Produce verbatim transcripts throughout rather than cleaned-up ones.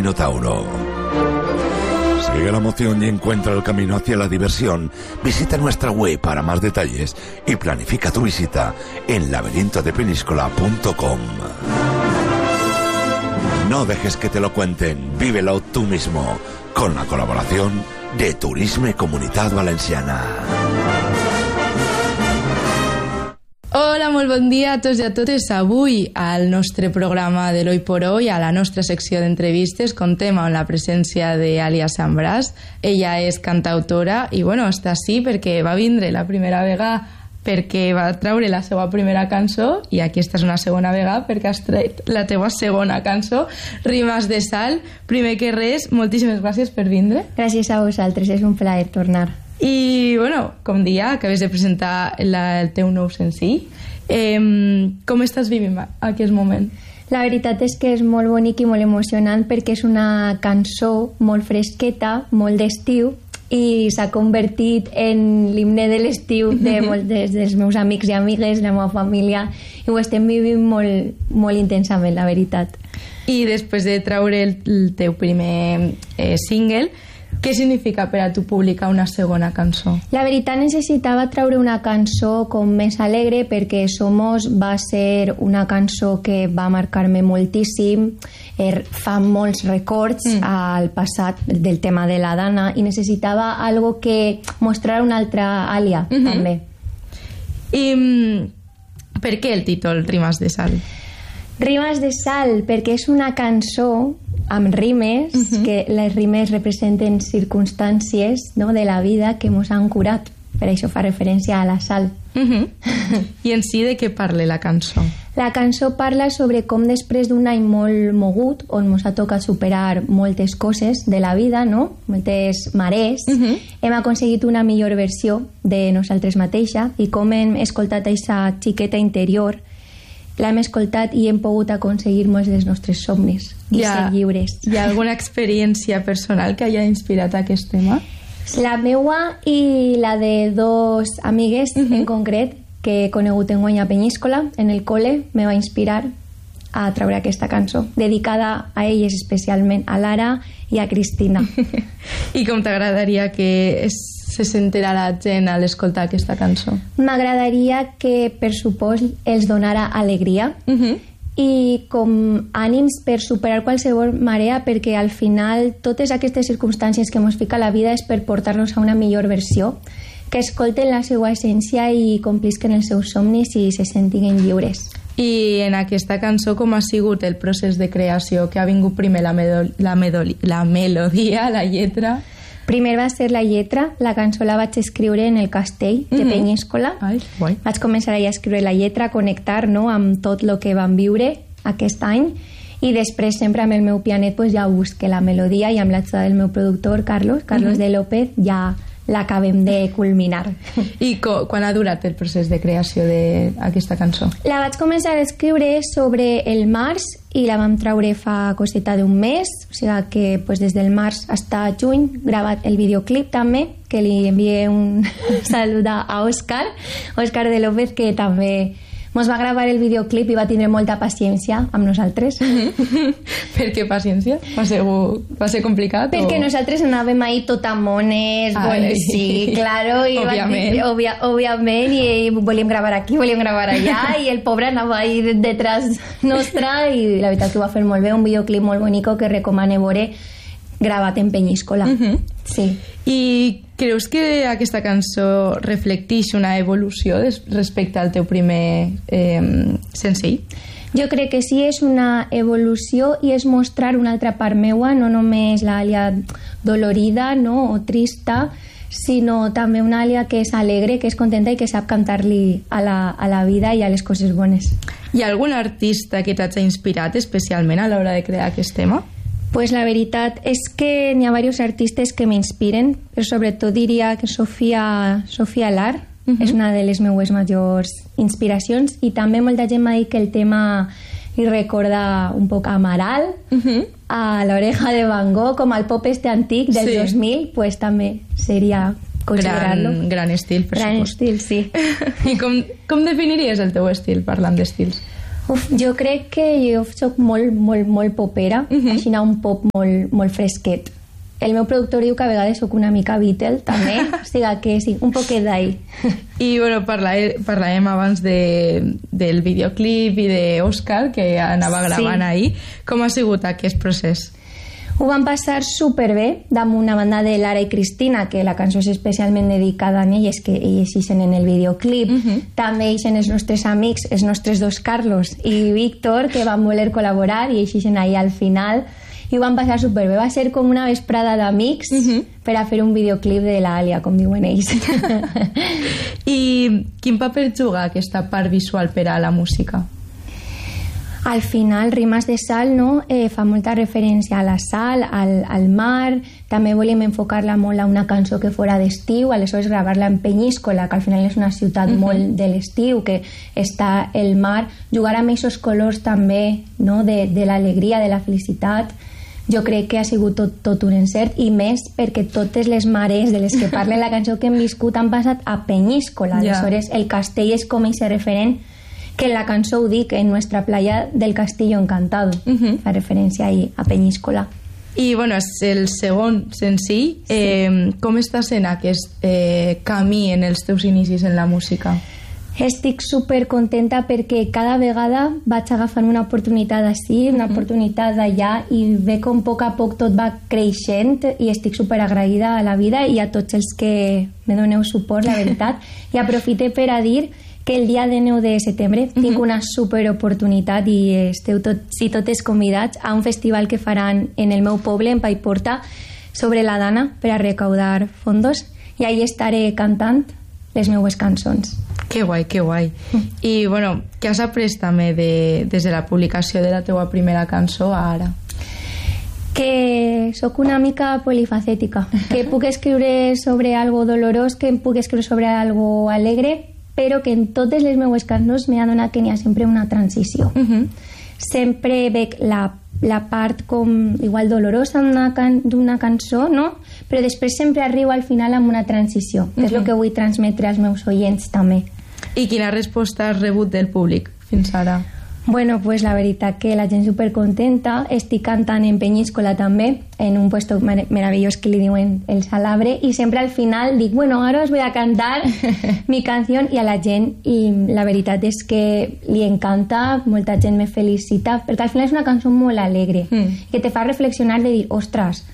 Minotauro. Sigue la emoción y encuentra el camino hacia la diversión. Visita nuestra web para más detalles y planifica tu visita en laberinto de peníscola punto com. No dejes que te lo cuenten, vívelo tú mismo, con la colaboración de Turisme Comunitat Valenciana. Hola, molt bon dia a tots i a totes. Avui al nostre programa de l'Hoy por Hoy, a la nostra secció d'entrevistes, contem amb la presència d'Alia Sambràs. Ella és cantautora i bueno, està així perquè va vindre la primera vegada perquè va treure la seva primera cançó i aquí estàs una segona vegada perquè has tret la teva segona cançó, Rimes de Sal. Primer que res, moltíssimes gràcies per vindre. Gràcies a vosaltres, és un plaer tornar. I, bueno, com dia, acabes de presentar la, el teu nou senzill. Eh, com estàs vivint aquest moment? La veritat és que és molt bonic i molt emocionant perquè és una cançó molt fresqueta, molt d'estiu, i s'ha convertit en l'himne de l'estiu de molts dels meus amics i amigues, la meva família, i ho estem vivint molt, molt intensament, la veritat. I després de treure el, el teu primer eh, single, què significa per a tu publicar una segona cançó? La veritat, necessitava treure una cançó com més alegre perquè Somos va ser una cançó que va marcar-me moltíssim, er, fa molts records mm. al passat del tema de la Dana i necessitava algo que mostrar una altra Alia, mm-hmm. també. I mm, per què el títol Rimes de Sal? Rimes de Sal, perquè és una cançó amb rimes, uh-huh. que les rimes representen circumstàncies, no, de la vida que ens han curat. Per això fa referència a la sal. Uh-huh. I en si de què parla la cançó? La cançó parla sobre com després d'un any molt mogut, on ens ha tocat superar moltes coses de la vida, no? Moltes marees, uh-huh. hem aconseguit una millor versió de nosaltres mateixa i com hem escoltat aquesta xiqueta interior, l'hem escoltat i hem pogut aconseguir molts dels nostres somnis i ha, ser lliures. Hi ha alguna experiència personal que hagi inspirat aquest tema? La meua i la de dos amigues, uh-huh. en concret, que he conegut en Guanya Peníscola, en el col·le, me va inspirar a treure aquesta cançó, dedicada a elles especialment, a Lara i a Cristina. I com t'agradaria que es, se sentirà la gent a l'escoltar aquesta cançó? M'agradaria que, per supòs, els donara alegria uh-huh. i com ànims per superar qualsevol marea, perquè al final totes aquestes circumstàncies que ens fica la vida és per portar-nos a una millor versió, que escolten la seva essència i complisquen els seus somnis i se sentin lliures. I en aquesta cançó com ha sigut el procés de creació? Que ha vingut primer la, medol- la, medol- la melodia, la lletra? Primer va ser la lletra, la cançó la vaig escriure en el castell de mm-hmm. Peníscola. Ai, guai. Vaig començar a escriure la lletra, a connectar, no, amb tot el que vam viure aquest any i després sempre amb el meu pianet pues, ja busqué la melodia i amb l'ajuda del meu productor Carlos, Carlos mm-hmm. de López, ja l'acabem de culminar. I co- quan ha durat el procés de creació d'aquesta cançó? La vaig començar a escriure sobre el març i la vam treure fa coseta d'un mes, o sigui que pues, des del març fins a juny gravat el videoclip també, que li envié un salut a Òscar, Òscar de López, que també ens va gravar el videoclip i va tindre molta paciència amb nosaltres. Per què paciència? Va ser, va ser complicat? Perquè o... nosaltres anàvem ahí tot a mones, bueno, sí, claro, i òbviament. Va, òbvia, òbviament, i volíem gravar aquí, volíem gravar allà, i el pobre anava ahí detrás nostra, i la veritat que ho va fer molt bé, un videoclip molt bonic que recomane veure, gravat en Peníscola. Uh-huh. Sí. I creus que aquesta cançó reflecteix una evolució respecte al teu primer eh, senzill? Jo crec que sí, és una evolució i és mostrar una altra part meua, no només l'Àlia dolorida, no, o trista, sinó també una Àlia que és alegre, que és contenta i que sap cantar-li a la, a la vida i a les coses bones. Hi ha algun artista que t'hagi inspirat especialment a l'hora de crear aquest tema? Pues la veritat és que n'hi ha diversos artistes que m'inspiren, però sobretot diria que Sofia, Sofia Lar uh-huh. és una de les meues majors inspiracions, i també molta gent m'ha dit que el tema li recorda un poc a Amaral, uh-huh. a l'Oreja de Van Gogh, com al pop este antic del sí. dos mil, pues també seria considerar-lo. Gran, gran estil, per gran supost. Gran estil, sí. I com, com definiries el teu estil, parlant d'estils? Uf, jo crec que jo soc molt, molt, molt popera, uh -huh. així un pop molt, molt fresquet. El meu productor diu que a vegades sóc una mica Beatle, també, o sigui que sí, un poquet d'ahí. I bueno, parlàvem, parlàvem abans de, del videoclip i d'Òscar, que anava gravant sí. ahir. Com ha sigut aquest procés? Ho vam passar superbé damunt una banda de Lara i Cristina, que la cançó és especialment dedicada a elles, que elles ixen en el videoclip. Uh -huh. També ixen els nostres amics, els nostres dos Carlos i Víctor, que van voler col·laborar i ixen ahí al final. I ho vam passar superbé. Va ser com una vesprada d'amics uh -huh. per a fer un videoclip de l'Àlia, com diuen ells. I quin paper juga aquesta part visual per a la música? Al final, Rimes de Sal, no? eh, fa molta referència a la sal, al, al mar. També volíem enfocar-la molt a una cançó que fora d'estiu, aleshores gravar-la en Penyíscola, que al final és una ciutat uh -huh. molt de l'estiu, que està el mar. Jugar amb aquests colors també, no? de, de l'alegria, de la felicitat. Jo crec que ha sigut tot, tot un encert, i més perquè totes les mares de les que parlen la cançó que hem viscut han passat a Penyíscola. Aleshores, yeah. el castell és com ese referent que en la cançó ho dic, en nuestra playa del Castillo Encantado, uh-huh. la referència ahí a Penyíscola. I bueno, és el segon senzill. Sí. Eh, com està sent aquest eh, camí en els teus inicis en la música? Estic super contenta perquè cada vegada vaig agafant una oportunitat així, una uh-huh. oportunitat d'allà, i ve com a poc a poc tot va creixent, i estic super agraïda a la vida i a tots els que me doneu suport, la veritat. I aprofite per a dir que el dia dinou de setembre uh-huh. tinc una super oportunitat, i esteu tot, si totes convidats, a un festival que faran en el meu poble, en Paiporta, sobre la Dana, per a recaudar fondos, i ahí estaré cantant les meues cançons. Que guai, que guai. Mm. I, bueno, què has après també de, des de la publicació de la teua primera cançó a ara? Que sóc una mica polifacètica, que puc escriure sobre algo dolorós, que puc escriure sobre algo alegre, però que en totes les meues cançons m'he adonat que n'hi ha sempre una transició. Uh-huh. Sempre veig la, la part com igual dolorosa d'una can, d'una cançó, no? Però després sempre arribo al final amb una transició, que uh-huh. és el que vull transmetre als meus oients també. I quina resposta has rebut del públic fins ara? Bueno, pues la veritat que la gent supercontenta. Estic cantant en Penyíscola també, en un puesto mar- meravellós que li diuen el Salabre, i sempre al final dic, bueno, ara us voy a cantar mi canción, i a la gent, i la veritat és que li encanta, molta gent me felicita, perquè al final és una cançó molt alegre, mm. que te fa reflexionar de dir, ostres,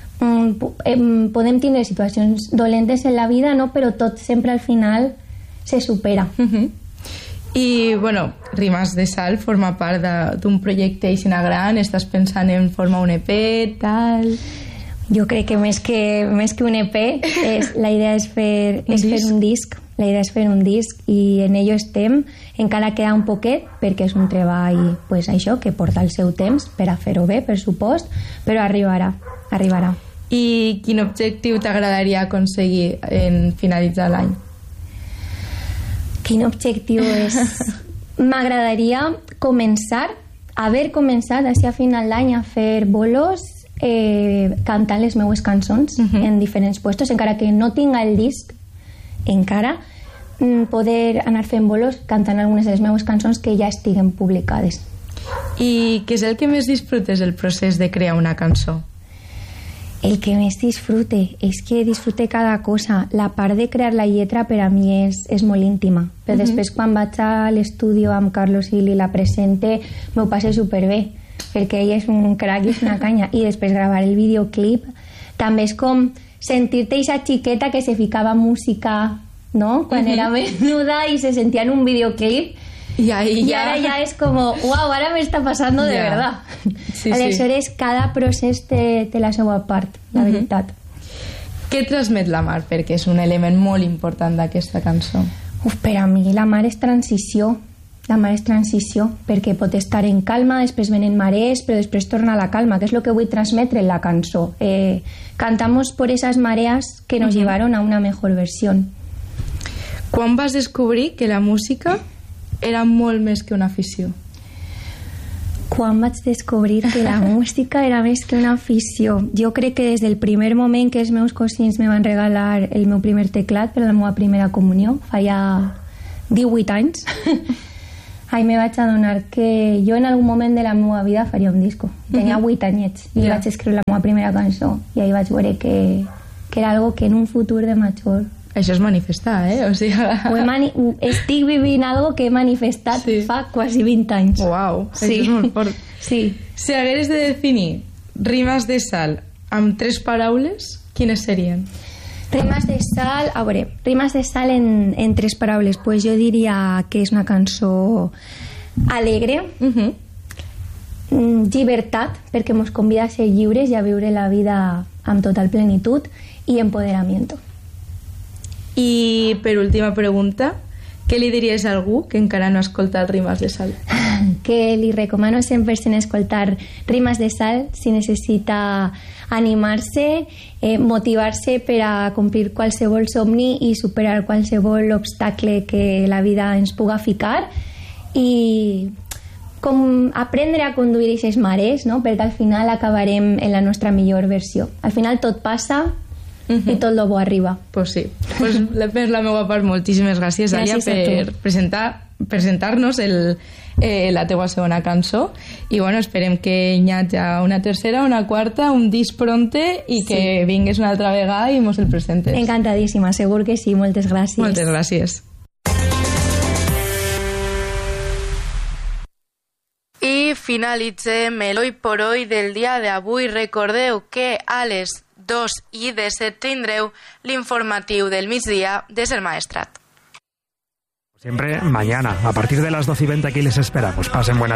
mm, podem tindre situacions dolentes en la vida, no? Però tot sempre al final se supera. Mm-hmm. I, bueno, Rimes de Sal forma part d'un projecte aixina gran, estàs pensant en formar un E P, tal... Jo crec que més que, més que un E P, és, la idea és, fer, és fer un disc, la idea és fer un disc, i en ello estem, encara queda un poquet, perquè és un treball, pues, això, que porta el seu temps per a fer-ho bé, per supost, però arribarà, arribarà. I quin objectiu t'agradaria aconseguir en finalitzar l'any? Quin objectiu és? M'agradaria començar, haver començat així a final d'any a fer bolos, eh, cantant les meues cançons uh-huh. en diferents puestos, encara que no tinga el disc encara, poder anar fent bolos cantant algunes de les meues cançons que ja estiguen publicades. I què és el que més disfrutes del procés de crear una cançó? El que més disfrute és que disfrute cada cosa. La part de crear la lletra per a mi és, és molt íntima, però uh-huh. després quan vaig a l'estudi amb Carlos Gil i la presente m'ho passe superbé, perquè ell és un crac i és una canya, i després gravar el videoclip també és com sentir-te aquesta xiqueta que se ficava música, no? Quan uh-huh. era menuda i se sentia en un videoclip. Y, ahí y ya... ahora ya es como, wow, ahora me está pasando de yeah. verdad. Sí, Aleshores, sí. cada procés té, té la seva part, la uh-huh. veritat. Què transmet la mar? Perquè és un element molt important d'aquesta cançó. Uf, per a mi la mar és transició. La mar és transició, perquè pot estar en calma, després venen marees, però després torna a la calma, que és el que vull transmetre en la cançó. Eh, cantamos por esas mareas que nos uh-huh. llevaron a una mejor versión. Quan vas descobrir que la música era molt més que una afició? Quan vaig descobrir que la música era més que una afició? Jo crec que des del primer moment que els meus cosins me van regalar el meu primer teclat per a la meva primera comunió, fa ja divuit anys, Ahí me vaig adonar que jo en algun moment de la meva vida faria un disco. Tenia vuit anyets i yeah. vaig escriure la meva primera cançó i ahí vaig veure que, que era algo que en un futur de major... Això és manifestar, eh? O sigui... Ho he mani... Estic vivint algo que he manifestat sí. fa quasi vint anys. Uau, sí. Això és molt fort. Sí. Si hagueres de definir Rimes de Sal amb tres paraules, quines serien? Rimes de Sal, a veure, Rimes de Sal en, en tres paraules, pues jo diria que és una cançó alegre, uh-huh. llibertat, perquè ens convida a ser lliures i a viure la vida amb total plenitud, i empoderamiento. I per última pregunta, què li diries a algú que encara no ha escoltat Rimes de Sal? Que li recomano cent per cent escoltar Rimes de Sal si necessita animar-se, eh, motivar-se per a complir qualsevol somni i superar qualsevol obstacle que la vida ens puga ficar, i com aprendre a conduir aquestes mares, no? Perquè al final acabarem en la nostra millor versió. Al final tot passa uh-huh. i tot lo bo arriba. Pues sí. Pues per la meva part, moltíssimes gràcies, Alia, per presentar, presentar-nos el, eh, la teua segona cançó, i bueno, esperem que hi hagi una tercera, una quarta, un disc pronte, i que sí. vingues una altra vegada i mos el presentes. Encantadíssima, segur que sí, moltes gràcies. Moltes gràcies. I finalitzem l'Hoy por Hoy del dia d'avui. Recordeu que a les dos i disset tindreu l'informatiu del migdia de Ser Maestrat. Siempre mañana, a partir de las doce y veinte aquí les esperamos. Pasen buena